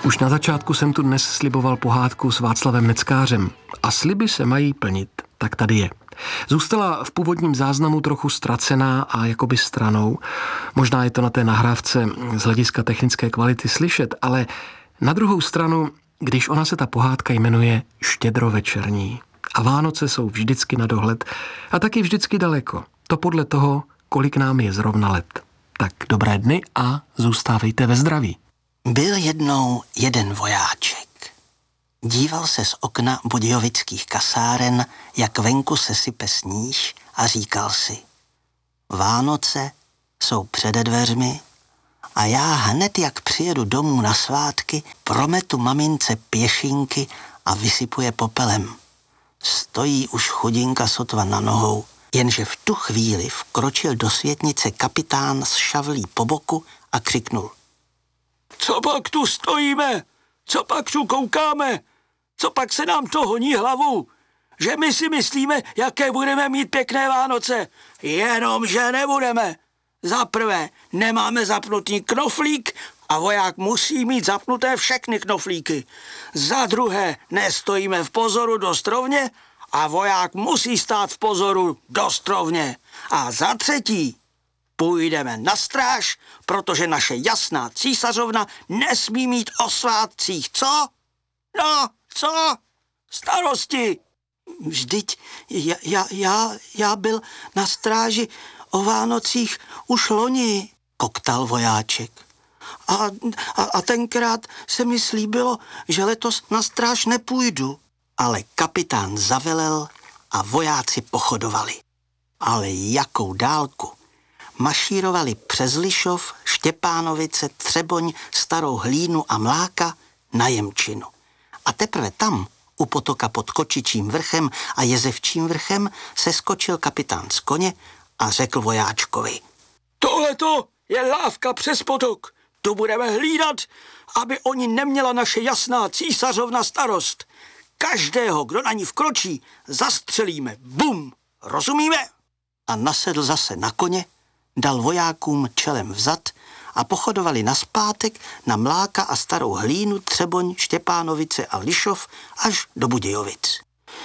Už na začátku jsem tu dnes sliboval pohádku s Václavem Neckářem a sliby se mají plnit, tak tady je. Zůstala v původním záznamu trochu ztracená a jakoby stranou. Možná je to na té nahrávce z hlediska technické kvality slyšet, ale na druhou stranu, když ona se ta pohádka jmenuje Štědrovečerní a Vánoce jsou vždycky na dohled a taky vždycky daleko. To podle toho, kolik nám je zrovna let. Tak dobré dny a zůstávejte ve zdraví. Byl jednou jeden vojáček. Díval se z okna budějovických kasáren, jak venku se sype sníh a říkal si: Vánoce jsou přede dveřmi a já hned, jak přijedu domů na svátky, prometu mamince pěšinky a vysypuje popelem. Stojí už chudinka sotva na nohou, jenže v tu chvíli vkročil do světnice kapitán s šavlí po boku a křiknul: Co pak tu stojíme? Co pak tu koukáme? Co pak se nám to honí hlavu? Že my si myslíme, jaké budeme mít pěkné Vánoce. Jenomže nebudeme. Za prvé, nemáme zapnutý knoflík a voják musí mít zapnuté všechny knoflíky. Za druhé, nestojíme v pozoru dost rovně a voják musí stát v pozoru dost rovně. A za třetí, půjdeme na stráž, protože naše jasná císařovna nesmí mít o svátcích, co? No, co? Starosti. Vždyť já byl na stráži o Vánocích už loni, koktal vojáček. A tenkrát se mi slíbilo, že letos na stráž nepůjdu. Ale kapitán zavelel a vojáci pochodovali. Ale jakou dálku? Mašírovali přes Lišov, Štěpánovice, Třeboň, Starou Hlínu a Mláka na Jemčinu. A teprve tam, u potoka pod Kočičím vrchem a Jezevčím vrchem, se skočil kapitán z koně a řekl vojáčkovi: Tohleto je lávka přes potok. Tu budeme hlídat, aby o ní neměla naše jasná císařovna starost. Každého, kdo na ní vkročí, zastřelíme. Bum! Rozumíme? A nasedl zase na koně, dal vojákům čelem vzad a pochodovali nazpátek na Mláka a Starou Hlínu, Třeboň, Štěpánovice a Lišov až do Budějovic.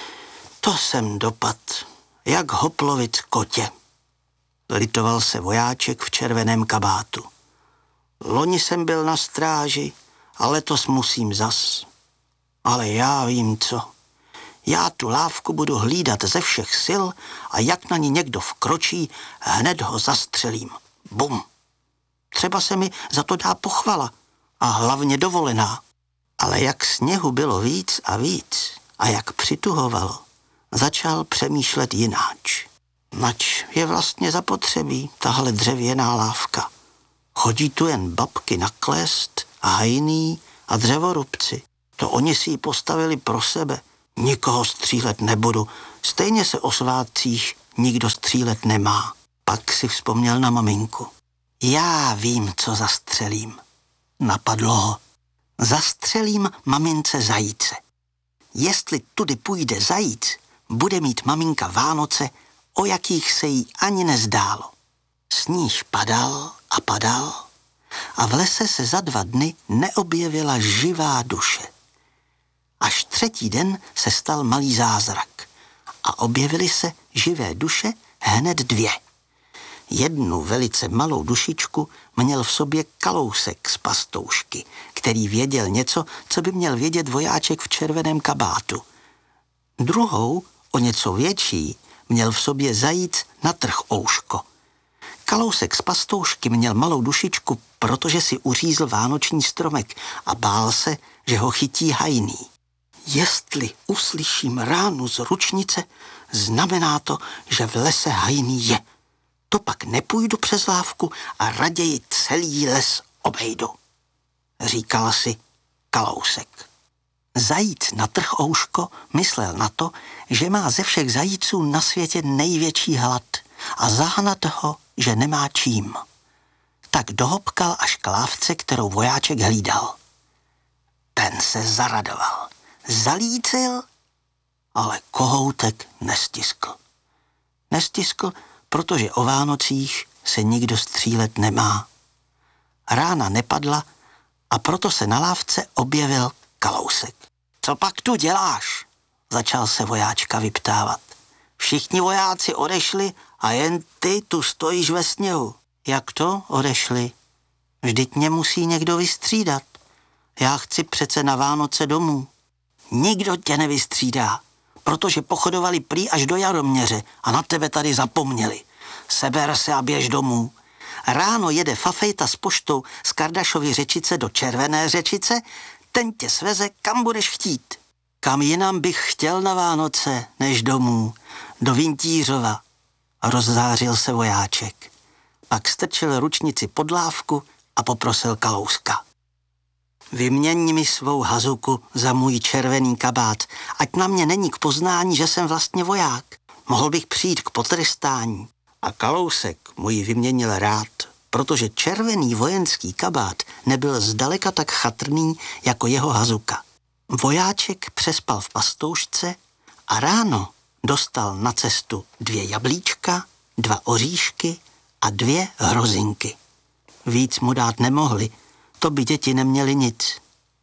To jsem dopad, jak hoplovic kotě. Litoval se vojáček v červeném kabátu. Loni jsem byl na stráži a letos musím zas. Ale já vím co. Já tu lávku budu hlídat ze všech sil a jak na ní někdo vkročí, hned ho zastřelím. Bum. Třeba se mi za to dá pochvala a hlavně dovolená. Ale jak sněhu bylo víc a víc a jak přituhovalo, začal přemýšlet jináč. Nač je vlastně zapotřebí tahle dřevěná lávka. Chodí tu jen babky na klest, hajný a dřevorubci. To oni si ji postavili pro sebe. Nikoho střílet nebudu, stejně se o svátcích nikdo střílet nemá. Pak si vzpomněl na maminku. Já vím, co zastřelím. Napadlo ho. Zastřelím mamince zajíce. Jestli tudy půjde zajíc, bude mít maminka Vánoce, o jakých se jí ani nezdálo. Sníh padal a padal a v lese se za 2 dny neobjevila živá duše. Až 3. den se stal malý zázrak a objevily se živé duše hned 2. Jednu velice malou dušičku měl v sobě Kalousek z pastoušky, který věděl něco, co by měl vědět vojáček v červeném kabátu. Druhou, o něco větší, měl v sobě zajíc na trchouško. Kalousek z pastoušky měl malou dušičku, protože si uřízl vánoční stromek a bál se, že ho chytí hajný. Jestli uslyším ránu z ručnice, znamená to, že v lese hajný je. To pak nepůjdu přes lávku a raději celý les obejdu, říkal si Kalousek. Zajíc na trchouško myslel na to, že má ze všech zajíců na světě největší hlad a zahnat ho, že nemá čím. Tak dohopkal až k lávce, kterou vojáček hlídal. Ten se zaradoval. Zalícil, ale kohoutek nestiskl. Nestiskl, protože o Vánocích se nikdo střílet nemá. Rána nepadla a proto se na lávce objevil Kalousek. Co pak tu děláš? Začal se vojáčka vyptávat. Všichni vojáci odešli a jen ty tu stojíš ve sněhu. Jak to odešli? Vždyť mě musí někdo vystřídat. Já chci přece na Vánoce domů. Nikdo tě nevystřídá, protože pochodovali prý až do Jaroměře a na tebe tady zapomněli. Seber se a běž domů. Ráno jede Fafejta s poštou z Kardašovy Řečice do Červené Řečice, ten tě sveze, kam budeš chtít. Kam jinam bych chtěl na Vánoce, než domů, do Vintířova, rozzářil se vojáček. Pak strčil ručnici pod lávku a poprosil Kalouska. Vyměň mi svou hazuku za můj červený kabát, ať na mě není k poznání, že jsem vlastně voják. Mohl bych přijít k potrestání. A Kalousek mu ji vyměnil rád, protože červený vojenský kabát nebyl zdaleka tak chatrný jako jeho hazuka. Vojáček přespal v pastoušce a ráno dostal na cestu 2 jablíčka, 2 oříšky a 2 hrozinky. Víc mu dát nemohli, to by děti neměly nic.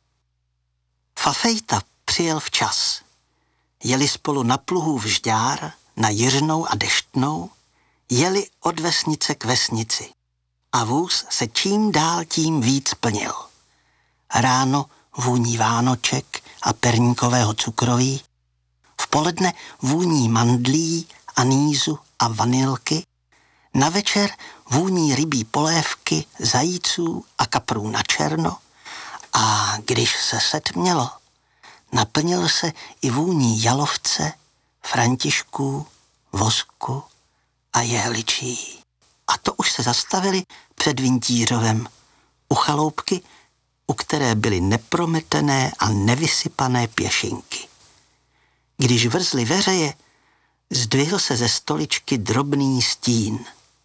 Fafejta přijel včas. Jeli spolu na pluhu Vžďár, na Jiřnou a Deštnou, jeli od vesnice k vesnici. A vůz se čím dál tím víc plnil. Ráno vůní vánoček a perníkového cukroví, v poledne vůní mandlí, anýzu a vanilky, na večer vůní rybí polévky, zajíců a kaprů na černo a když se setmělo, naplnil se i vůní jalovce, františků, vosku a jehličí. A to už se zastavili před Vintířovem, u chaloupky, u které byly neprometené a nevysypané pěšinky. Když vrzly veřeje, zdvihl se ze stoličky drobný stín.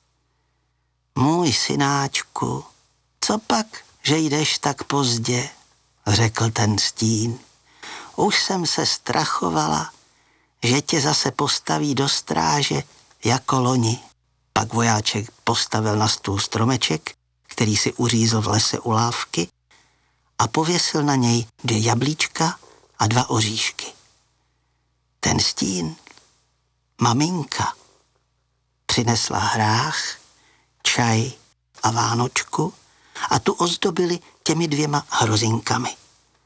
Můj synáčku, co pak, že jdeš tak pozdě, řekl ten stín. Už jsem se strachovala, že tě zase postaví do stráže jako loni. Pak vojáček postavil na stůl stromeček, který si uřízl v lese u lávky a pověsil na něj 2 jablíčka a 2 oříšky. Ten stín, maminka, přinesla hrách, čaj a vánočku a tu ozdobili těmi 2 hrozinkami.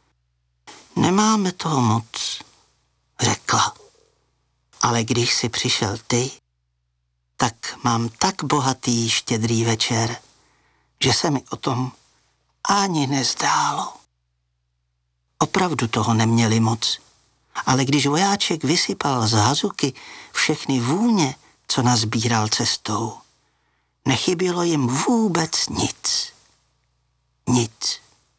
Nemáme toho moc, řekla, ale když si přišel ty, tak mám tak bohatý štědrý večer, že se mi o tom ani nezdálo. Opravdu toho neměli moc, ale když vojáček vysypal z hazuky všechny vůně, co nazbíral cestou, nechybělo jim vůbec nic. Nic.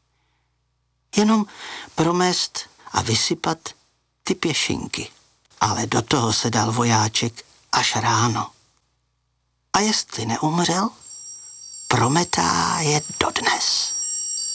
Jenom promést a vysypat ty pěšinky. Ale do toho se dal vojáček až ráno. A jestli neumřel, prometá je dodnes.